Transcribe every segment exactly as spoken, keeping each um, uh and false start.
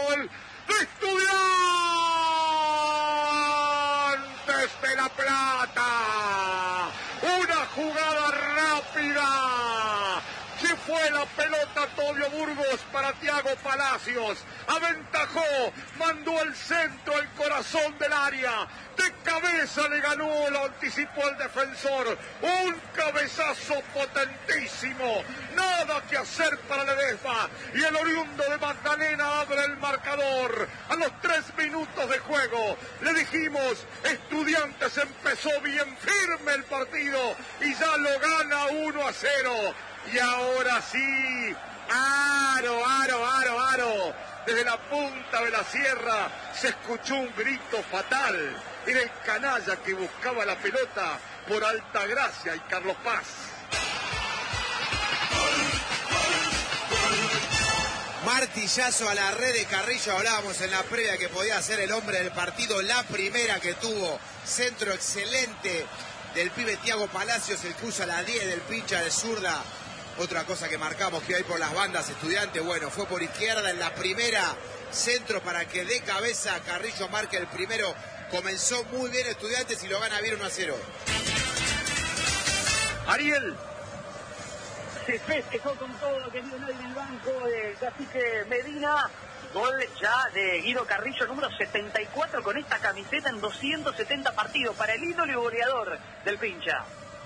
gol de Estudiantes de La Plata. Una jugada rápida. Se fue la pelota Tobio Burgos para Thiago Palacios. Aventajó, mandó el centro al corazón del área. De cabeza le ganó, lo anticipó el defensor. Un cabezazo potentísimo. Nada que hacer para Ledesma. Y el oriundo de Magdalena abre el marcador. A los tres minutos de juego le dijimos, Estudiantes empezó bien firme el partido y ya lo gana uno a cero. Y ahora sí, aro, aro, aro, aro. Desde la punta de la sierra se escuchó un grito fatal. Era el canalla que buscaba la pelota por Altagracia y Carlos Paz. Martillazo a la red de Carrillo. Hablábamos en la previa que podía ser el hombre del partido. La primera que tuvo. Centro excelente del pibe Thiago Palacios. El cruza a la diez del pincha de zurda. Otra cosa que marcamos que hay por las bandas, Estudiantes, bueno, fue por izquierda en la primera, centro para que de cabeza Carrillo marque el primero. Comenzó muy bien Estudiantes y lo gana bien uno a cero. Ariel. Se festejó con todo lo que vio nadie en el banco de Cacique Medina. Gol ya de Guido Carrillo, número setenta y cuatro con esta camiseta en doscientos setenta partidos para el ídolo y goleador del pincha.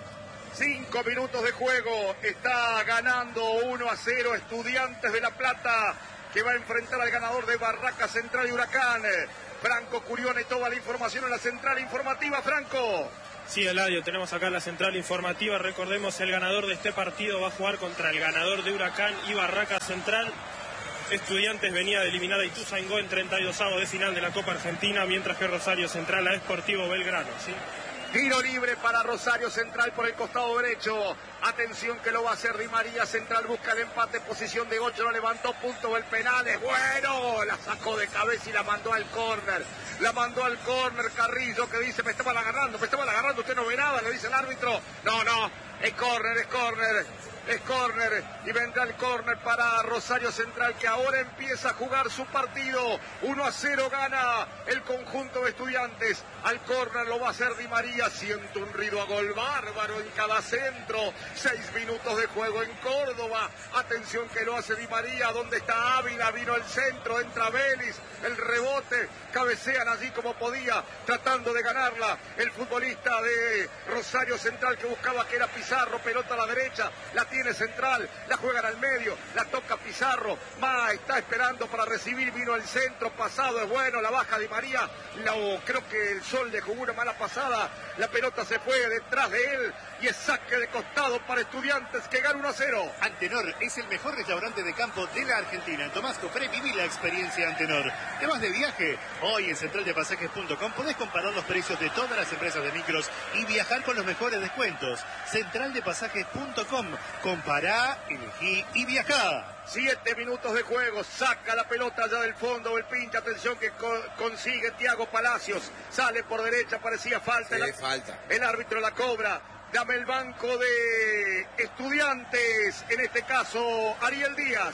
Cinco minutos de juego, está ganando uno a cero Estudiantes de La Plata, que va a enfrentar al ganador de Barraca Central y Huracán. Franco Curione, toda la información en la central informativa. Franco. Sí, Eladio, tenemos acá la central informativa. Recordemos, el ganador de este partido va a jugar contra el ganador de Huracán y Barraca Central. Estudiantes venía de eliminar a Ituzaingó en treinta y dos avos de final de la Copa Argentina, mientras que Rosario Central a Sportivo Belgrano, ¿sí? Tiro libre para Rosario Central por el costado derecho. Atención que lo va a hacer Di María. Central busca el empate, posición de ocho, lo levantó, punto del penal. Es bueno, la sacó de cabeza y la mandó al córner. La mandó al córner Carrillo, que dice, me estaban agarrando, me estaban agarrando, usted no ve nada, le dice el árbitro. No, no, es córner, es córner. Es córner y vendrá el córner para Rosario Central, que ahora empieza a jugar su partido. uno a cero gana el conjunto de Estudiantes. Al córner lo va a hacer Di María. Siente un ruido a gol bárbaro en cada centro. Seis minutos de juego en Córdoba. Atención que lo hace Di María. ¿Dónde está Ávila? Vino el centro, entra Vélez. El rebote, cabecean allí como podía, tratando de ganarla el futbolista de Rosario Central, que buscaba que era Pizarro. Pelota a la derecha, la tiene Central, la juegan al medio, la toca Pizarro, Ma está esperando para recibir, vino el centro, pasado es bueno, la baja Di María, no, creo que el Sol le jugó una mala pasada, la pelota se fue detrás de él y es saque de costado para Estudiantes, que gana uno a cero. Antenor es el mejor restaurante de campo de la Argentina. En Tomás Cofré viví la experiencia Antenor. ¿Te vas de viaje? Hoy en central de pasajes punto com podés comparar los precios de todas las empresas de micros y viajar con los mejores descuentos. central de pasajes punto com. Compará, elegí y viajá. Siete minutos de juego, saca la pelota allá del fondo, el pincha, atención que co consigue Thiago Palacios, sale por derecha, parecía falta. Sí, la, falta. El árbitro la cobra, dame el banco de Estudiantes, en este caso Ariel Díaz.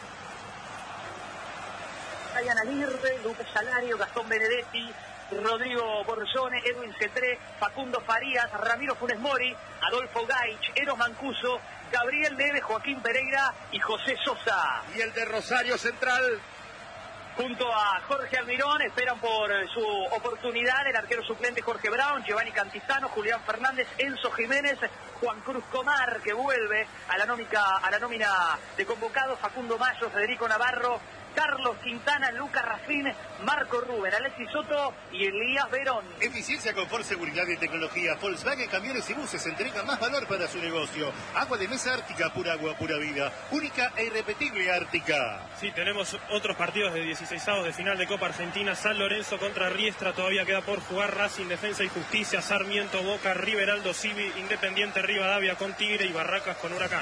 Brian Aguirre, Lucas Salario, Gastón Benedetti, Rodrigo Borzone, Edwin Cetré, Facundo Farías, Ramiro Funes Mori, Adolfo Gaich, Eros Mancuso, Gabriel Neves, Joaquín Pereira y José Sosa. Y el de Rosario Central, junto a Jorge Almirón, esperan por su oportunidad el arquero suplente Jorge Brown, Giovanni Cantizano, Julián Fernández, Enzo Jiménez, Juan Cruz Comar, que vuelve a la nómica, a la nómina de convocados, Facundo Mayo, Federico Navarro, Carlos Quintana, Lucas Rafín, Marco Rubén, Alexis Soto y Elías Verón. Eficiencia, confort, seguridad y tecnología. Volkswagen Camiones y Buses entrega más valor para su negocio. Agua de mesa Ártica, pura agua, pura vida. Única e irrepetible Ártica. Sí, tenemos otros partidos de dieciseisavos de final de Copa Argentina. San Lorenzo contra Riestra, todavía queda por jugar. Racing, Defensa y Justicia, Sarmiento, Boca, River, Aldo Civi, Independiente, Rivadavia con Tigre y Barracas con Huracán.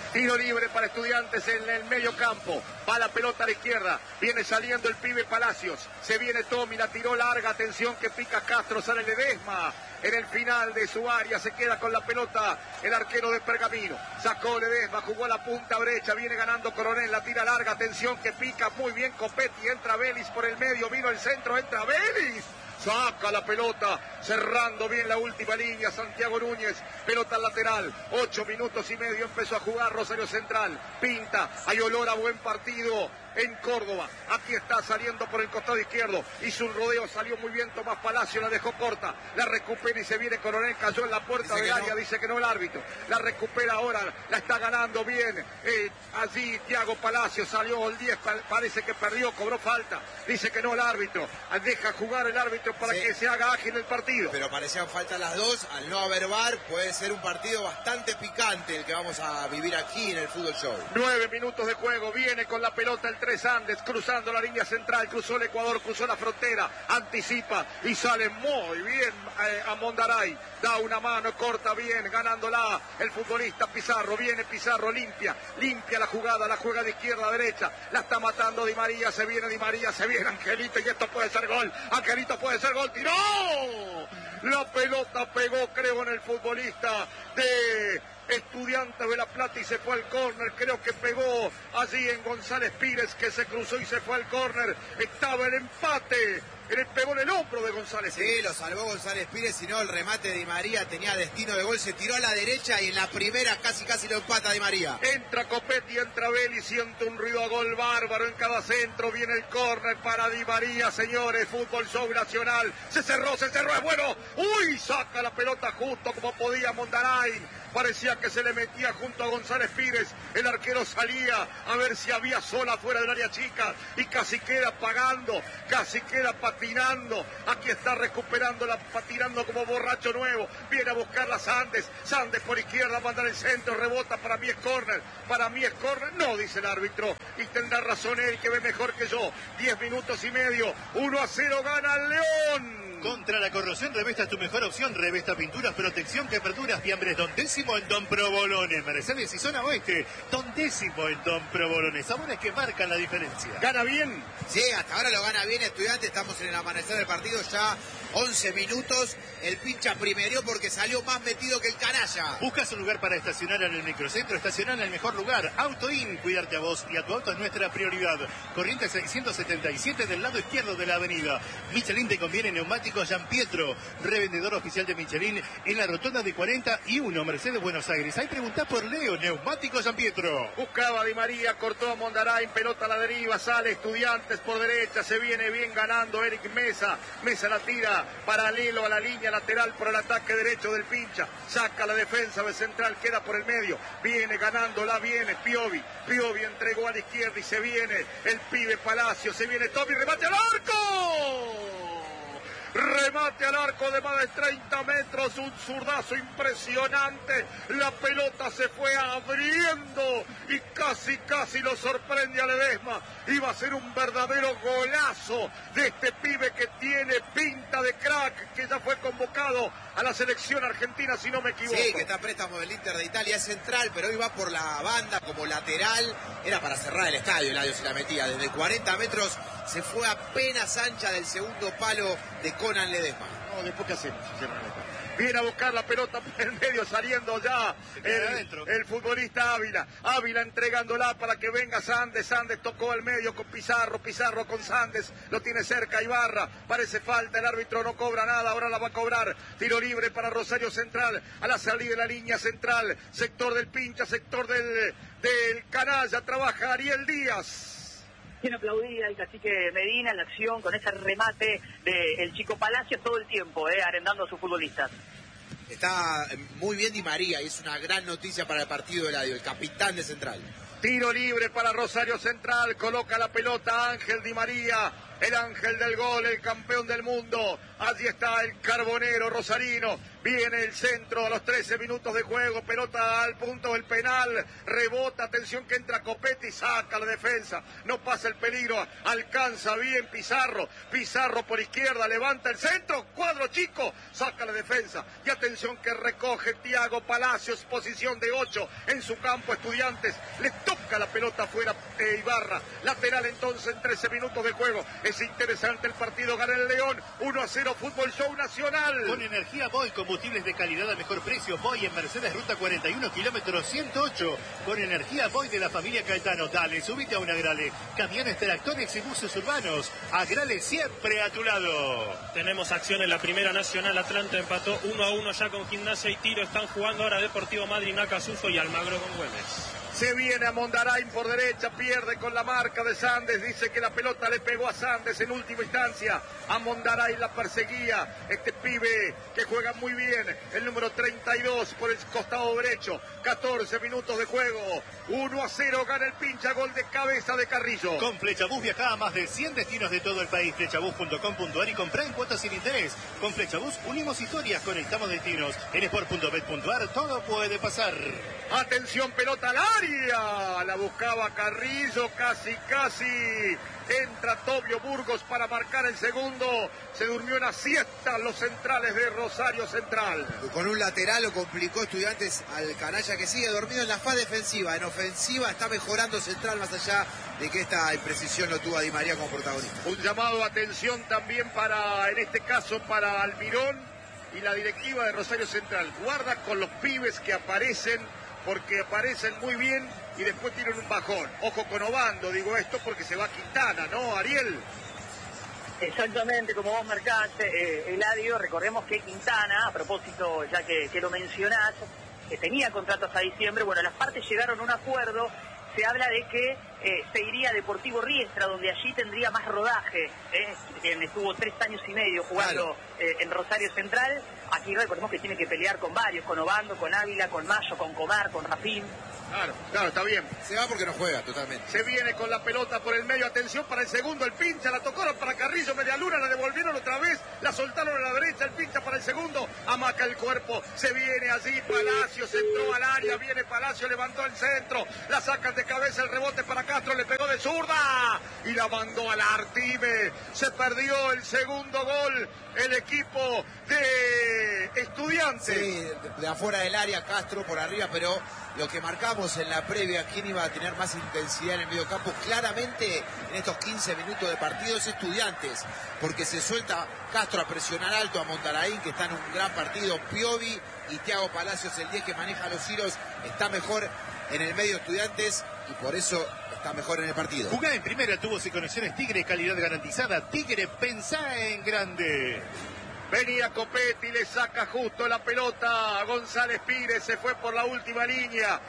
Tiro libre para Estudiantes en el medio campo. Va la pelota a la izquierda. Viene saliendo el pibe Palacios. Se viene Tommy, la tiró larga. Atención que pica Castro. Sale Ledesma. En el final de su área se queda con la pelota el arquero de Pergamino. Sacó Ledesma, jugó a la punta brecha. Viene ganando Coronel. La tira larga. Atención que pica muy bien Copetti. Entra Vélez por el medio. Vino el centro. Entra Vélez. Saca la pelota, cerrando bien la última línea, Santiago Núñez, pelota lateral, ocho minutos y medio empezó a jugar Rosario Central, pinta, hay olor a buen partido en Córdoba, aquí está saliendo por el costado izquierdo, hizo un rodeo, salió muy bien Tomás Palacio, la dejó corta, la recupera y se viene Coronel, cayó en la puerta del área, no. Dice que no el árbitro, la recupera ahora, la está ganando bien, eh, allí Thiago Palacio salió el diez, parece que perdió, cobró falta, dice que no el árbitro, deja jugar el árbitro para sí. que se haga ágil el partido. Pero parecían falta las dos, al no haber V A R puede ser un partido bastante picante el que vamos a vivir aquí en el Fútbol Show. Nueve minutos de juego, viene con la pelota el Tres Andes, cruzando la línea central, cruzó el Ecuador, cruzó la frontera, anticipa y sale muy bien eh, a Mondaray, da una mano, corta bien, ganándola el futbolista Pizarro, viene Pizarro, limpia, limpia la jugada, la juega de izquierda a derecha, la está matando Di María, se viene Di María, se viene Angelito y esto puede ser gol, Angelito puede ser gol, tiró, la pelota pegó creo en el futbolista de Estudiantes de La Plata y se fue al córner, creo que pegó allí en González Pires que se cruzó y se fue al córner, estaba el empate, le pegó en el hombro de González Pires. Sí, lo salvó González Pires, si no el remate de Di María tenía destino de gol, se tiró a la derecha y en la primera casi casi lo empata Di María. Entra Copetti, entra Vélez, siente un ruido a gol bárbaro en cada centro, viene el córner para Di María, señores, Fútbol Show Nacional, se cerró, se cerró, es bueno, uy, saca la pelota justo como podía Mondaray, parecía que se le metía junto a González Pires, el arquero salía a ver si había sola fuera del área chica y casi queda pagando, casi queda patinando, aquí está recuperando la patinando como borracho nuevo, viene a buscar la Sandes, Sandes por izquierda, manda el centro, rebota, para mí es córner, para mí es córner, no dice el árbitro, y tendrá razón él que ve mejor que yo, diez minutos y medio, uno a cero gana el León. Contra la corrosión, Revesta es tu mejor opción. Revesta pinturas, protección, que aperturas, fiambres. Don Décimo en Don Provolone. Mercedes y zona oeste. Don Décimo en Don Provolone. Sabores que marcan la diferencia. ¿Gana bien? Sí, hasta ahora lo gana bien Estudiantes. Estamos en el amanecer del partido ya once minutos. El pincha primerió porque salió más metido que el canalla. ¿Buscas un lugar para estacionar en el microcentro? Estacionar en el mejor lugar. Auto In. Cuidarte a vos y a tu auto es nuestra prioridad. Corriente seiscientos setenta y siete del lado izquierdo de la avenida. Michelin te conviene neumáticos Gian Pietro, revendedor oficial de Michelin en la rotonda de cuarenta y uno, Mercedes, Buenos Aires. Ahí preguntá por Leo, neumáticos Gian Pietro. Buscaba a Di María, cortó a Mondaray, pelota a la deriva, sale Estudiantes por derecha, se viene bien ganando Eric Mesa. Mesa la tira paralelo a la línea lateral por el ataque derecho del pincha. Saca la defensa de central, queda por el medio. Viene ganándola, viene Piovi. Piovi entregó a la izquierda y se viene el pibe Palacio. Se viene Tommy, remate al arco. Remate al arco de más de treinta metros, un zurdazo impresionante, la pelota se fue abriendo y casi casi lo sorprende a Ledesma, iba a ser un verdadero golazo de este pibe que tiene pinta de crack, que ya fue convocado a la selección argentina si no me equivoco. Sí, que está a préstamo del Inter de Italia, es central, pero hoy va por la banda como lateral, era para cerrar el estadio, Eladio se la metía, desde cuarenta metros se fue apenas ancha del segundo palo de Conan Ledesma. No, después qué hacemos, viene a buscar la pelota por el medio, saliendo ya el, el futbolista Ávila. Ávila entregándola para que venga Sandes. Sandes tocó al medio con Pizarro. Pizarro con Sandes. Lo tiene cerca Ibarra. Parece falta. El árbitro no cobra nada. Ahora la va a cobrar. Tiro libre para Rosario Central. A la salida de la línea central. Sector del pincha. Sector del, del canalla. Trabaja Ariel Díaz. Tiene aplaudida el cacique Medina en la acción con ese remate del Chico Palacios todo el tiempo, eh, arendando a sus futbolistas. Está muy bien Di María y es una gran noticia para el partido de Eladio, el capitán de Central. Tiro libre para Rosario Central, coloca la pelota Ángel Di María, el ángel del gol, el campeón del mundo. Allí está el carbonero rosarino. Viene el centro a los trece minutos de juego. Pelota al punto del penal. Rebota, atención que entra Copetti, saca la defensa. No pasa el peligro. Alcanza bien Pizarro. Pizarro por izquierda, levanta el centro. Cuadro chico, saca la defensa. Y atención que recoge Thiago Palacios, posición de ocho en su campo. Estudiantes, le toca la pelota afuera eh, Ibarra. Lateral entonces en trece minutos de juego. Es interesante el partido. Gana el León. uno a cero, Fútbol Show Nacional. Con energía Boy, combustibles de calidad a mejor precio. Boy en Mercedes, ruta cuarenta y uno, kilómetro ciento ocho. Con energía Boy de la familia Caetano. Dale, subite a un Agrale. Camiones, tractores y buses urbanos. Agrale siempre a tu lado. Tenemos acción en la Primera Nacional. Atlanta empató uno a uno ya con Gimnasia y Tiro. Están jugando ahora Deportivo Madrid, Nacasuso y Almagro con Güemes. Se viene a Mondarain por derecha, pierde con la marca de Sandes, dice que la pelota le pegó a Sandes en última instancia. A Mondarain la perseguía este pibe que juega muy bien, el número treinta y dos por el costado derecho. catorce minutos de juego, uno a cero, gana el Pincha, gol de cabeza de Carrillo. Con Flechabús viaja a más de cien destinos de todo el país. Flechabús punto com punto a r y comprá en cuotas sin interés. Con Flechabús unimos historias, conectamos destinos. En sport punto bet punto a r todo puede pasar. Atención, pelota al área, la buscaba Carrillo, casi, casi. Entra Tobio Burgos para marcar el segundo. Se durmió una siesta los centrales de Rosario Central. Con un lateral lo complicó Estudiantes al canalla que sigue dormido en la fase defensiva. En ofensiva está mejorando Central, más allá de que esta imprecisión lo tuvo a Di María como protagonista. Un llamado de atención también para, en este caso, para Almirón y la directiva de Rosario Central. Guarda con los pibes que aparecen, porque aparecen muy bien y después tienen un bajón. Ojo con Obando, digo esto porque se va Quintana, ¿no, Ariel? Exactamente, como vos marcaste, eh, Eladio, recordemos que Quintana, a propósito, ya que, que lo mencionás, que tenía contrato hasta diciembre, bueno, las partes llegaron a un acuerdo. Se habla de que eh, se iría a Deportivo Riestra, donde allí tendría más rodaje, eh, quien estuvo tres años y medio jugando claro. eh, en Rosario Central. Aquí recordemos que tiene que pelear con varios, con Obando, con Ávila, con Mayo, con Comar, con Rafín. Claro, claro, está bien. Se va porque no juega totalmente. Se viene con la pelota por el medio, atención para el segundo, el Pincha, la tocaron para Carrillo, media luna, la devolvieron otra vez, la soltaron a la derecha, el Pincha para el segundo, amaca el cuerpo, se viene allí, Palacios entró al área, viene Palacio, levantó el centro, la sacan de cabeza, el rebote para Castro, le pegó de zurda y la mandó al Artime. Se perdió el segundo gol, el equipo de Estudiantes. Sí, de afuera del área, Castro por arriba, pero lo que marcamos en la previa, quién iba a tener más intensidad en el medio campo, claramente en estos quince minutos de partido es Estudiantes, porque se suelta Castro a presionar alto a Mondarain, que está en un gran partido, Piovi y Thiago Palacios, el diez que maneja los hilos, está mejor en el medio Estudiantes y por eso está mejor en el partido. Jugá en primera, tubos y conexiones Tigre, calidad garantizada. Tigre, pensá en grande. Venía Copetti, le saca justo la pelota a González Pires, se fue por la última línea,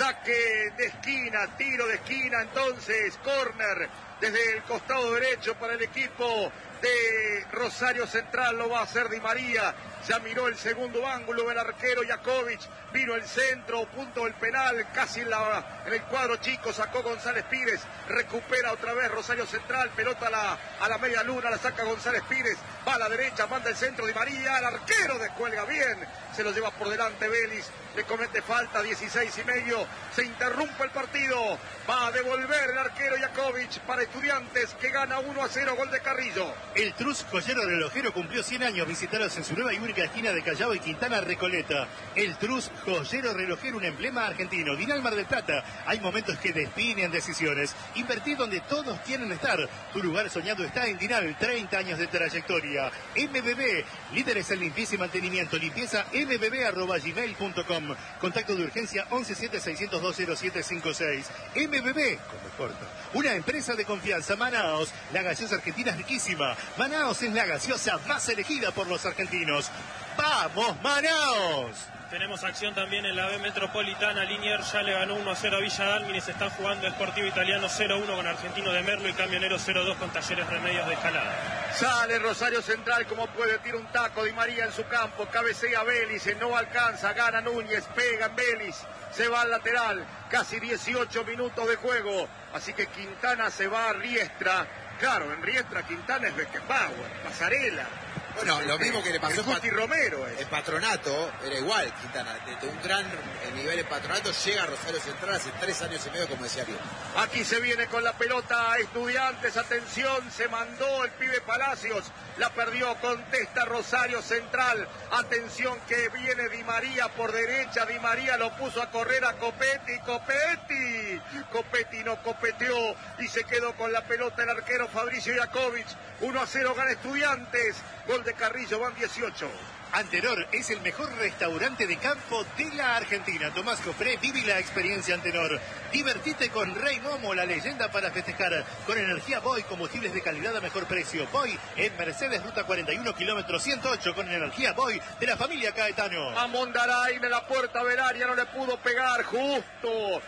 saque de esquina, tiro de esquina, entonces, córner desde el costado derecho para el equipo de Rosario Central, lo va a hacer Di María, ya miró el segundo ángulo, el arquero Jakovic, vino el centro, punto del penal, casi en, la, en el cuadro chico, sacó González Pires, recupera otra vez Rosario Central, pelota a la, a la media luna, la saca González Pires, va a la derecha, manda el centro Di María, el arquero descuelga bien, se lo lleva por delante Vélez, le comete falta, dieciséis y medio, se interrumpe el partido, va a devolver el arquero Jakovic para Estudiantes, que gana uno a cero, gol de Carrillo. El Trus Joyero Relojero cumplió cien años, visitaros en su nueva y única esquina de Callao y Quintana Recoleta. El Trus Joyero Relojero, un emblema argentino. Dinal Mar del Plata, hay momentos que definen decisiones. Invertir donde todos quieren estar. Tu lugar soñado está en Dinal, treinta años de trayectoria. M B B, líderes en limpieza y mantenimiento. Limpieza m b b arroba gmail punto com. Contacto de urgencia once siete seiscientos dos cero siete cinco seis. M B B, como corta. Una empresa de confianza. Manaos, la gaseosa argentina es riquísima. Manaos es la gaseosa más elegida por los argentinos. ¡Vamos, Manaos! Tenemos acción también en la B Metropolitana. Liniers ya le ganó uno a cero a Villa Dálmines. Están jugando Sportivo Italiano cero uno con Argentino de Merlo y Camionero cero dos con Talleres Remedios de Escalada. Sale Rosario Central como puede, tira un taco Di María en su campo, cabecea Vélez, no alcanza, gana Núñez, pega en Vélez, se va al lateral, casi dieciocho minutos de juego, así que Quintana se va a Riestra Claro, en Riestra, Quintana es Beckenbauer, Pasarela. Bueno, lo mismo que le pasó el Guti Romero. Es. En Patronato, era igual, Quintana. Desde un gran nivel en Patronato llega a Rosario Central hace tres años y medio, como decía bien. Aquí se viene con la pelota Estudiantes, atención, se mandó el pibe Palacios, la perdió, contesta Rosario Central. Atención que viene Di María por derecha, Di María lo puso a correr a Copetti, Copetti. Copetti no copeteó y se quedó con la pelota el arquero Fabricio Iakovic. uno a cero gana Estudiantes. Gol de Carrillo, van dieciocho. Antenor es el mejor restaurante de campo de la Argentina. Tomás Cofré, viví la experiencia Antenor. Divertite con Rey Momo, la leyenda para festejar. Con energía Boy, combustibles de calidad a mejor precio. Boy en Mercedes, ruta cuarenta y uno, kilómetro ciento ocho, con energía Boy de la familia Caetano. A Mondaray en la puerta del área, no le pudo pegar, justo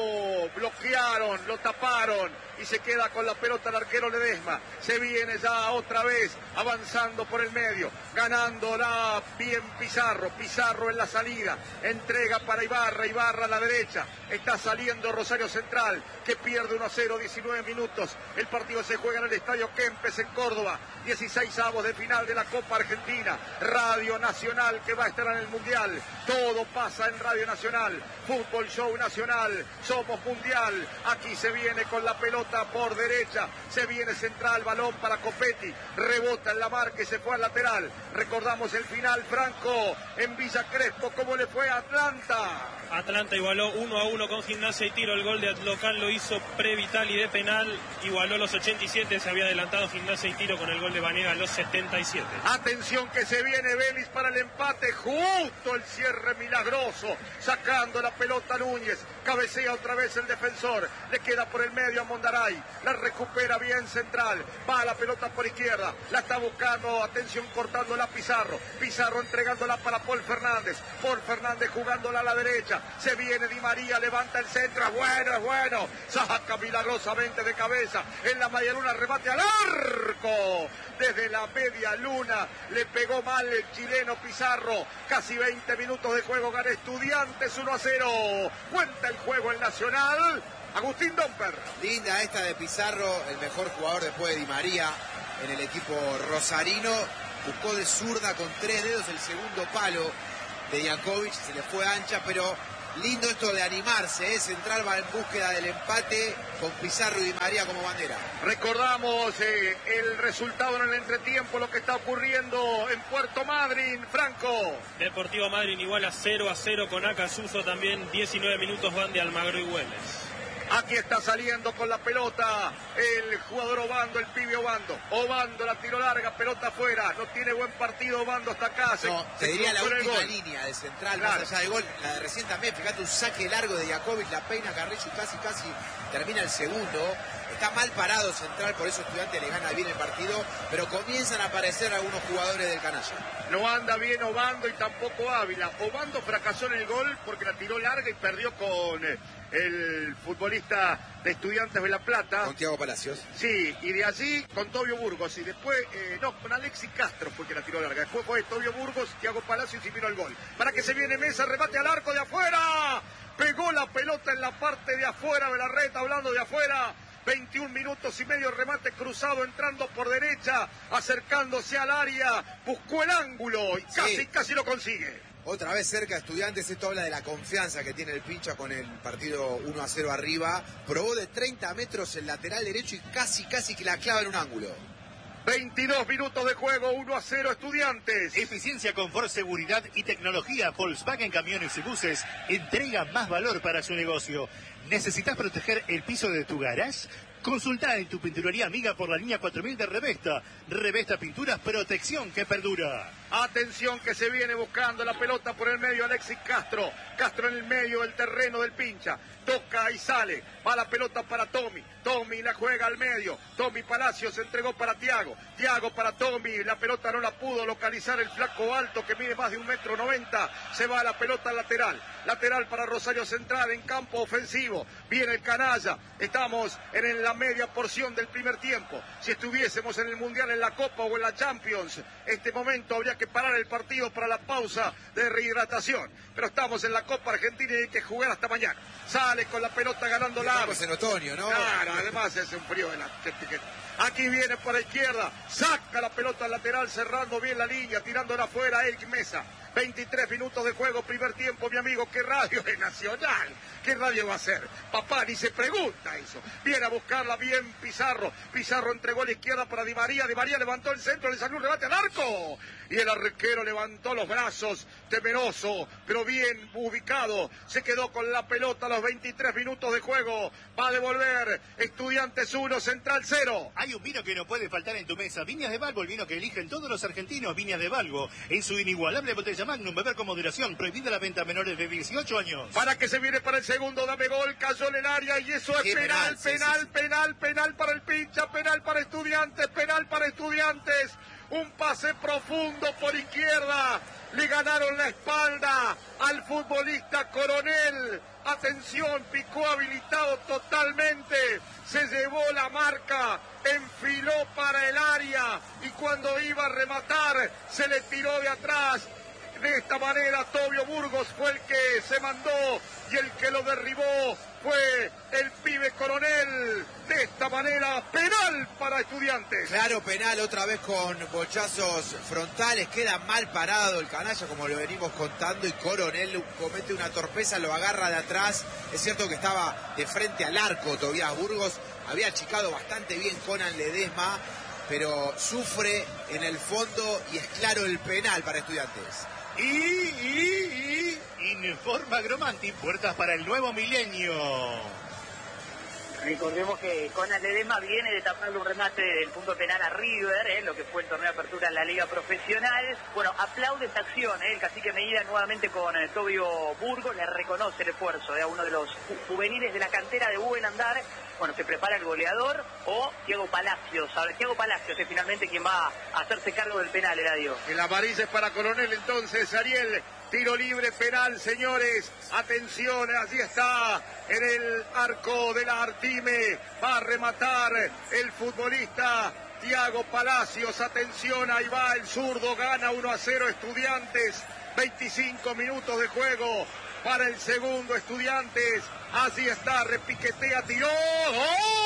lo bloquearon, lo taparon y se queda con la pelota el arquero Ledesma. Se viene ya otra vez avanzando por el medio, ganándola bien Pizarro, Pizarro en la salida, entrega para Ibarra, Ibarra a la derecha, está saliendo Rosario Central, que pierde uno a cero, diecinueve minutos, el partido se juega en el Estadio Kempes en Córdoba, dieciséis avos de final de la Copa Argentina, Radio Nacional que va a estar en el Mundial, todo pasa en Radio Nacional, Fútbol Show Nacional, somos Mundial, aquí se viene con la pelota por derecha, se viene Central, balón para Copetti, rebota en la marca y se fue al lateral, recordamos el final, Franco, en Villa Crespo, ¿cómo le fue a Atlanta? Atlanta igualó uno a uno con Gimnasia y Tiro, el gol de local lo hizo Previtali de penal, igualó los ochenta y siete, se había adelantado Gimnasia y Tiro con el gol de Vanega a los setenta y siete. Atención que se viene Vélez para el empate, justo el cierre milagroso, sacando la pelota Núñez, cabecea otra vez el defensor, le queda por el medio a Mondaray, la recupera bien Central, va la pelota por izquierda, la está buscando, atención cortándola Pizarro, Pizarro entregándola para Paul Fernández, Paul Fernández jugándola a la derecha, se viene Di María, levanta el centro, es bueno, es bueno, saca milagrosamente de cabeza, en la media luna remate al arco, desde la media luna, le pegó mal el chileno Pizarro, casi veinte minutos de juego, gana Estudiantes uno a cero, cuenta el juego el Nacional, Agustín Domper. Linda esta de Pizarro, el mejor jugador después de Di María en el equipo rosarino, buscó de zurda con tres dedos el segundo palo de Iakovic, se le fue ancha, pero lindo esto de animarse, ¿eh? Central va en búsqueda del empate con Pizarro y Di María como bandera. Recordamos eh, el resultado en el entretiempo, lo que está ocurriendo en Puerto Madryn, Franco. Deportivo Madryn igual a cero a cero con Acasuso, también diecinueve minutos van de Almagro y Güemes. Aquí está saliendo con la pelota el jugador Obando, el pibe Obando. Obando la tiró larga, pelota afuera. No tiene buen partido Obando hasta acá. Se, no, te se diría la última gol. línea de Central, Claro. más allá del gol. La de recién también, fíjate, un saque largo de Iakovic, la peina Carrillo y casi, casi termina el segundo. Está mal parado Central, por eso Estudiantes le gana bien el partido, pero comienzan a aparecer algunos jugadores del canalla. No anda bien Obando y tampoco Ávila. Obando fracasó en el gol porque la tiró larga y perdió con eh, el futbolista de Estudiantes de La Plata. Con Thiago Palacios. Sí, y de allí con Tobio Burgos. Y después, eh, no, con Alexis Castro fue que la tiró larga. Después fue Tobio Burgos, Thiago Palacios y vino el gol. Para que se viene Mesa, remate al arco de afuera. Pegó la pelota en la parte de afuera de la red, hablando de afuera. veintiún minutos y medio, remate cruzado entrando por derecha, acercándose al área, buscó el ángulo y casi, sí. casi lo consigue. Otra vez cerca de Estudiantes, esto habla de la confianza que tiene el Pincha con el partido uno a cero arriba. Probó de treinta metros el lateral derecho y casi, casi que la clava en un ángulo. veintidós minutos de juego, uno a cero Estudiantes. Eficiencia, confort, seguridad y tecnología. Volkswagen Camiones y Buses entrega más valor para su negocio. ¿Necesitas proteger el piso de tu garage? Consulta en tu pinturería amiga por la línea cuatro mil de Revesta. Revesta Pinturas, protección que perdura. Atención que se viene buscando la pelota por el medio Alexis Castro. Castro en el medio del terreno del Pincha. Toca y sale. Va la pelota para Tommy. Tommy la juega al medio. Tommy Palacios se entregó para Thiago. Thiago para Tommy. La pelota no la pudo localizar el flaco alto que mide más de un metro noventa. Se va a la pelota lateral. Lateral para Rosario Central en campo ofensivo. Viene el canalla. Estamos en el la media porción del primer tiempo. Si estuviésemos en el Mundial, en la Copa o en la Champions, este momento habría que parar el partido para la pausa de rehidratación. Pero estamos en la Copa Argentina y hay que jugar hasta mañana. Sale con la pelota ganando la... Estamos en otoño, ¿no? Claro, además es un frío de la... Aquí viene por la izquierda, saca la pelota al lateral, cerrando bien la línea, tirándola afuera Eric Mesa. veintitrés minutos de juego, primer tiempo, mi amigo. ¿Qué radio es Nacional? ¿Qué radio va a ser? Papá ni se pregunta eso. Viene a buscarla bien Pizarro. Pizarro entregó a la izquierda para Di María. Di María levantó el centro, le salió un rebate al arco. Y el arquero levantó los brazos, temeroso, pero bien ubicado. Se quedó con la pelota a los veintitrés minutos de juego. Va a devolver Estudiantes uno, Central cero. Hay un vino que no puede faltar en tu mesa. Viñas de Valvo, el vino que eligen todos los argentinos. Viñas de Valvo, en su inigualable botella Magnum, beber con moderación. Prohibida la venta a menores de dieciocho años. Para que se viene para el segundo, dame gol, cayó en el área y eso es Sí, penal, penal, sí, penal, sí, sí. penal, penal para el pincha, penal para Estudiantes, penal para Estudiantes. Un pase profundo por izquierda. Le ganaron la espalda al futbolista Coronel. Atención, picó habilitado totalmente. Se llevó la marca, enfiló para el área y cuando iba a rematar se le tiró de atrás. De esta manera Tobio Burgos fue el que se mandó y el que lo derribó fue el pibe Coronel. De esta manera, penal para Estudiantes. Claro, penal otra vez con bochazos frontales. Queda mal parado el canalla, como lo venimos contando, y Coronel comete una torpeza, lo agarra de atrás. Es cierto que estaba de frente al arco Tobías Burgos. Había achicado bastante bien Conan Ledesma, pero sufre en el fondo y es claro el penal para Estudiantes. Y, y, y, Informa Gromanti, puertas para el nuevo milenio. Recordemos que Conan Ledesma viene de taparle un remate del punto penal a River, eh, lo que fue el torneo de apertura en la Liga Profesional. Bueno, aplaude esta acción, eh, el cacique Medina nuevamente con eh, Tobio Burgos, le reconoce el esfuerzo de eh, uno de los ju juveniles de la cantera de Buen Andar. Bueno, se prepara el goleador o Thiago Palacios. Ahora, Thiago Palacios es finalmente quien va a hacerse cargo del penal, Eladio. El amarilla es para Coronel entonces, Ariel. Tiro libre penal, señores. Atención, allí está en el arco de la Artime. Va a rematar el futbolista Thiago Palacios. Atención, ahí va el zurdo. Gana uno a cero Estudiantes. veinticinco minutos de juego para el segundo Estudiantes. Así está, repiquetea, tiró. ¡Gol!